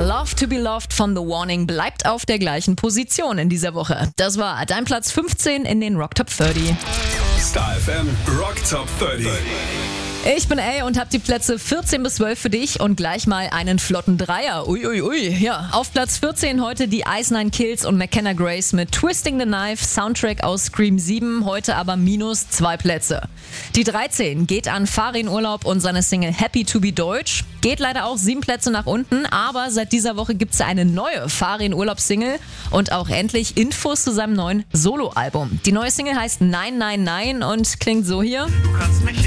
Love to be Loved von The Warning bleibt auf der gleichen Position in dieser Woche. Das war dein Platz 15 in den Rock Top 30. Star FM Rock Top 30. Ich bin A und hab die Plätze 14 bis 12 für dich und gleich mal einen flotten Dreier. Uiuiui. Ja, auf Platz 14 heute die Ice Nine Kills und McKenna Grace mit Twisting the Knife, Soundtrack aus Scream 7, heute aber minus 2 Plätze. Die 13 geht an Farin Urlaub und seine Single Happy to be Deutsch. Geht leider auch 7 Plätze nach unten, aber seit dieser Woche gibt's eine neue Farin Urlaub Single und auch endlich Infos zu seinem neuen Soloalbum. Die neue Single heißt 999 und klingt so hier.